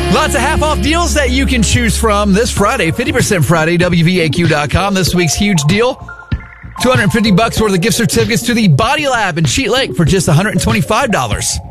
Lots of half-off deals that you can choose from this Friday. 50% Friday, WVAQ.com. This week's huge deal. $250 worth of gift certificates to the Body Lab in Cheat Lake for just $125.